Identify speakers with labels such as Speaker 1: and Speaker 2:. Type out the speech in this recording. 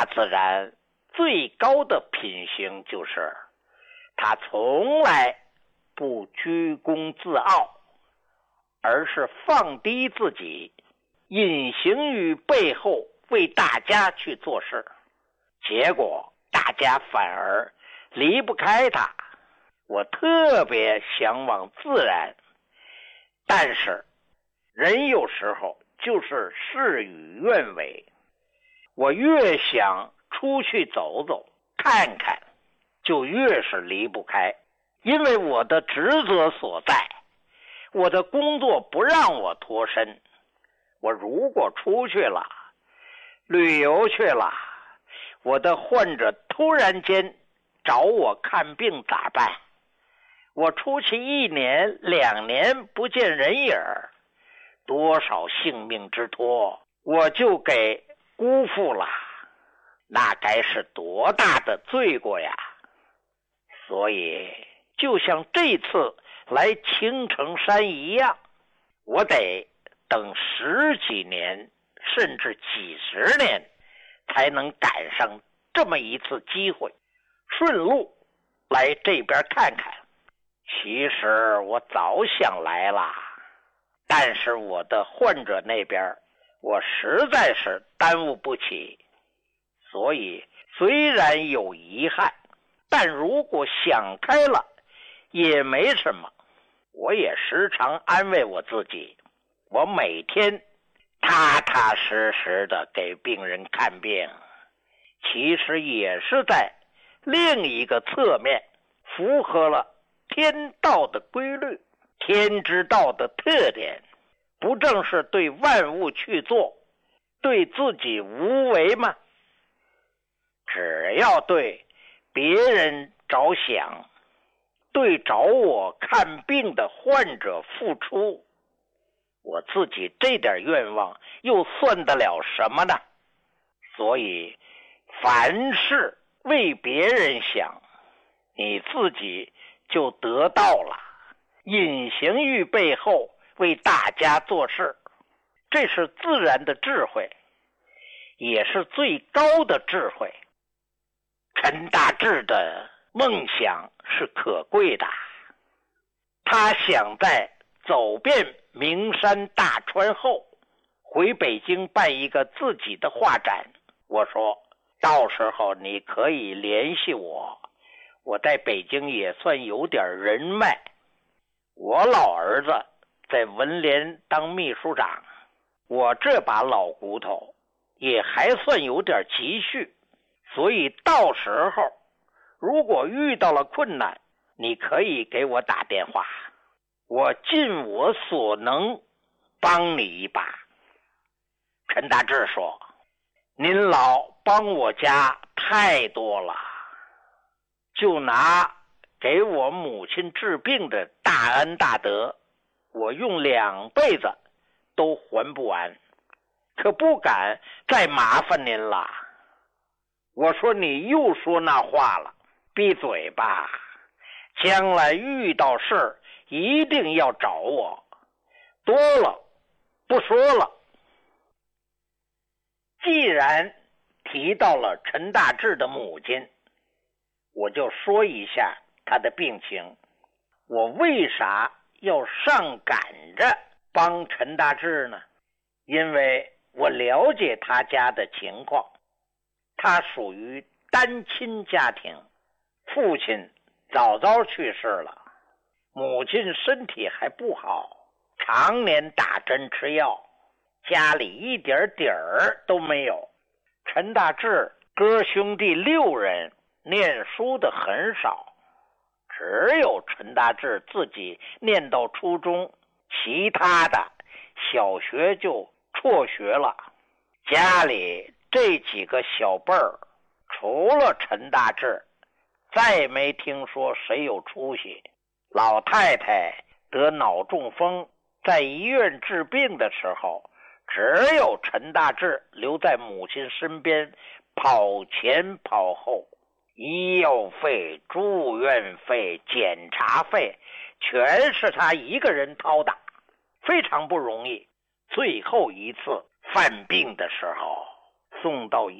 Speaker 1: 大自然最高的品行就是他从来不居功自傲，而是放低自己，隐形于背后为大家去做事，结果大家反而离不开他。我特别向往自然，但是人有时候就是事与愿违，我越想出去走走看看，就越是离不开，因为我的职责所在，我的工作不让我脱身。我如果出去了，旅游去了，我的患者突然间找我看病咋办？我出去1年2年不见人影，多少性命之托我就给辜负了，那该是多大的罪过呀！所以就像这次来青城山一样，我得等10几年甚至几十年才能赶上这么一次机会，顺路来这边看看。其实我早想来了，但是我的患者那边我实在是耽误不起，所以虽然有遗憾，但如果想开了也没什么。我也时常安慰我自己，我每天踏踏实实的给病人看病，其实也是在另一个侧面符合了天道的规律，天之道的特点，不正是对万物去做，对自己无为吗？只要对别人着想，对找我看病的患者付出，我自己这点愿望又算得了什么呢？所以凡事为别人想，你自己就得到了，隐形于背后为大家做事，这是自然的智慧，也是最高的智慧。陈大志的梦想是可贵的，他想在走遍名山大川后回北京办一个自己的画展。我说到时候你可以联系我，我在北京也算有点人脉，我老儿子在文联当秘书长，我这把老骨头也还算有点积蓄，所以到时候如果遇到了困难，你可以给我打电话，我尽我所能帮你一把。陈大志说，您老帮我家太多了，就拿给我母亲治病的大恩大德，我用2辈子都还不完，可不敢再麻烦您了。我说你又说那话了，闭嘴吧，将来遇到事一定要找我，多了不说了。既然提到了陈大志的母亲，我就说一下他的病情。我为啥要上赶着帮陈大志呢？因为我了解他家的情况，他属于单亲家庭，父亲早早去世了，母亲身体还不好，常年打针吃药，家里一点底儿都没有。陈大志哥兄弟6人，念书的很少，只有陈大志自己念到初中，其他的小学就辍学了。家里这几个小辈儿，除了陈大志，再没听说谁有出息。老太太得脑中风，在医院治病的时候，只有陈大志留在母亲身边，跑前跑后，医药费、住院费、检查费全是他一个人掏的，非常不容易。最后一次犯病的时候，送到